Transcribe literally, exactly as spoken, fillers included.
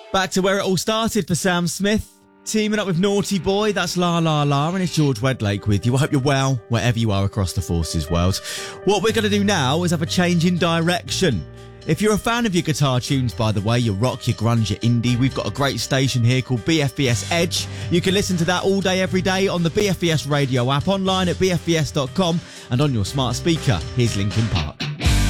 Back to where it all started for Sam Smith. Teaming up with Naughty Boy, that's La La La, and it's George Wedlake with you. I hope you're well, wherever you are across the Forces world. What we're going to do now is have a change in direction. If you're a fan of your guitar tunes, by the way, your rock, your grunge, your indie, we've got a great station here called B F B S Edge. You can listen to that all day, every day on the B F B S radio app, online at b f b s dot com, and on your smart speaker. Here's Linkin Park.